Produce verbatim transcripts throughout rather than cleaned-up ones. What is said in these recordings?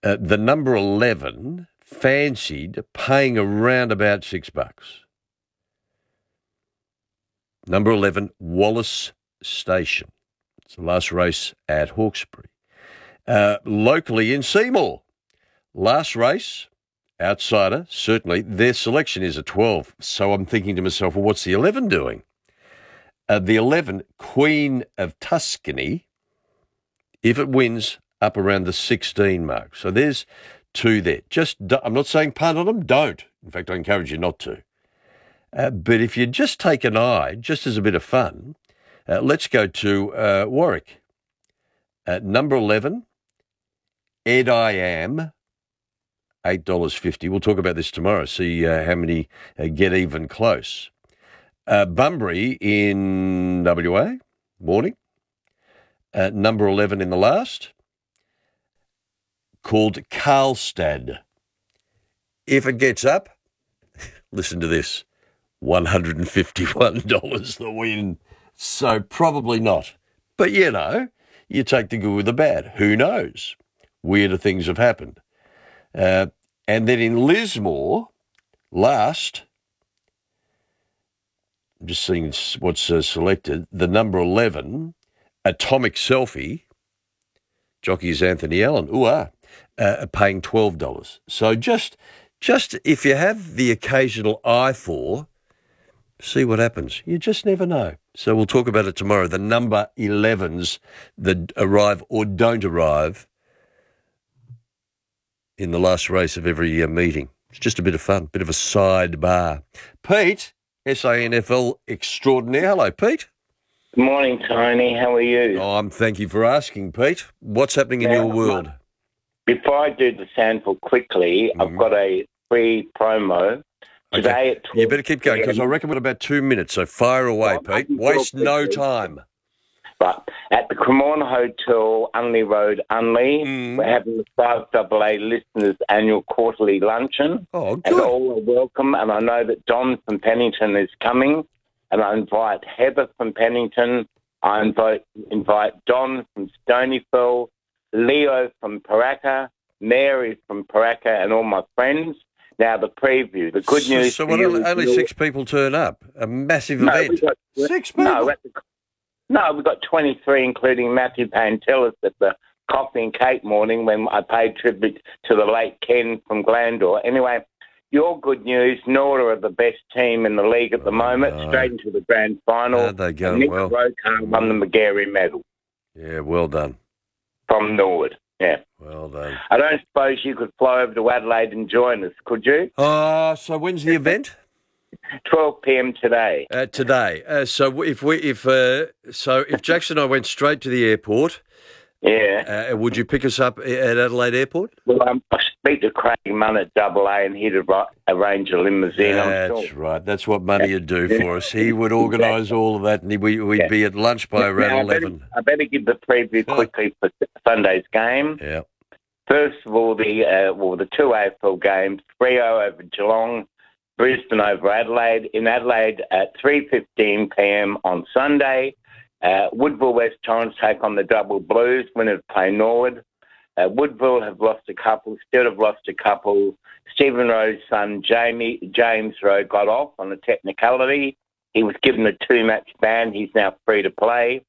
Uh, the number eleven fancied paying around about six bucks. Number eleven, Wallace Station. It's the last race at Hawkesbury. Uh, locally in Seymour, last race, outsider, certainly. Their selection is a twelve. So I'm thinking to myself, well, what's the eleven doing? Uh, the eleven, Queen of Tuscany, if it wins, up around the sixteen mark. So there's two there. Just, I'm not saying punt on them, don't. In fact, I encourage you not to. Uh, but if you just take an eye, just as a bit of fun, uh, let's go to uh, Warwick. Uh, number eleven, Ed I Am, eight dollars fifty. We'll talk about this tomorrow, see uh, how many uh, get even close. Uh, Bunbury in W A, morning. Uh, number eleven in the last, called Karlstad. If it gets up, listen to this, one hundred fifty-one dollars the win. So probably not. But, you know, you take the good with the bad. Who knows? Weirder things have happened. Uh, and then in Lismore, last, I'm just seeing what's uh, selected, the number eleven, Atomic Selfie, jockey is Anthony Allen, ooh, ah, uh, paying twelve dollars. So just, just if you have the occasional eye for, see what happens. You just never know. So we'll talk about it tomorrow. The number elevens that arrive or don't arrive in the last race of every uh, meeting. It's just a bit of fun, bit of a sidebar. Pete, S A N F L extraordinaire. Hello, Pete. Good morning, Tony. How are you? Oh, I'm thank you for asking, Pete. What's happening in now, your world? Before I do the sample quickly, mm-hmm. I've got a free promo. Today okay. at twelve You better keep going because I reckon we're about two minutes, so fire away, well, Pete. Waste no time. But at the Cremorne Hotel, Unley Road, Unley, mm. we're having the five A A listeners' annual quarterly luncheon. Oh, good. And all are welcome, and I know that Don from Pennington is coming, and I invite Heather from Pennington, I invite, invite Don from Stonyfell, Leo from Paraka, Mary from Paraka, and all my friends. Now, the preview, the good so, news... So what, only, only six people turn up? A massive no, event? Got, six people? No, the, no, we've got twenty-three, including Matthew Pantelis at the coffee and cake morning when I paid tribute to the late Ken from Glandor. Anyway, your good news, Norda are the best team in the league at the oh, moment, no. straight into the grand final. Oh, they go Nick well. Rokar won the McGarry medal. Yeah, well done. From Nord. Yeah. Well done. I don't suppose you could fly over to Adelaide and join us, could you? Uh, so when's the event? twelve p.m. today. Uh, today. Uh, so if we, if uh, so, if Jackson and I went straight to the airport, yeah, uh, would you pick us up at Adelaide Airport? Well, um, I speak to Craig Munn at Double A, and he'd arrange a limousine. That's I'm sure. right. That's what money would do for us. He would organise all of that, and we, we'd yeah. be at lunch by around now, I eleven. Better, I better give the preview quickly for Sunday's game. Yeah. First of all, the uh, well, the two A F L games: Freo over Geelong, Brisbane over Adelaide. In Adelaide at three fifteen p.m. on Sunday. Uh, Woodville West Torrens take on the Double Blues. Winners play Norwood. Uh, Woodville have lost a couple. Still have lost a couple. Stephen Rowe's son, Jamie James Rowe, got off on a technicality. He was given a two-match ban. He's now free to play.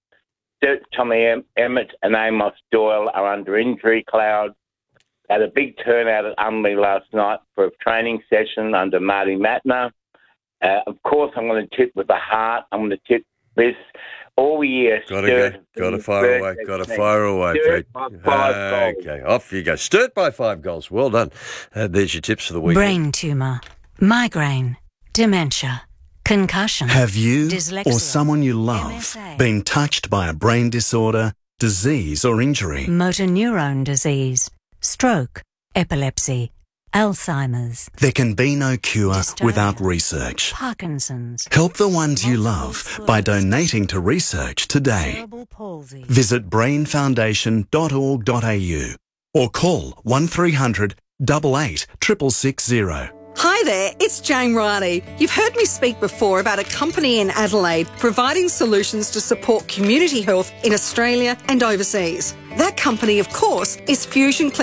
Tommy Emmett and Amos Doyle are under injury cloud. Had a big turnout at Unley last night for a training session under Marty Matner. Uh, of course, I'm going to tip with the heart. I'm going to tip this all year. Got to go. Got to fire away. Got to fire away, Pete. Uh, okay, off you go. Sturt by five goals. Well done. Uh, there's your tips for the week. Brain tumour, migraine, dementia, concussion. Have you dyslexia, or someone you love M S A, been touched by a brain disorder, disease or injury? Motor neurone disease, stroke, epilepsy, Alzheimer's. There can be no cure Dystonia, without research. Parkinson's. Help the ones you love by donating to research today. Cerebral palsy. Visit brain foundation dot org dot a u or call one three hundred, eight eight, six six six zero. Hi there, it's Jane Riley. You've heard me speak before about a company in Adelaide providing solutions to support community health in Australia and overseas. That company, of course, is Fusion Clinic.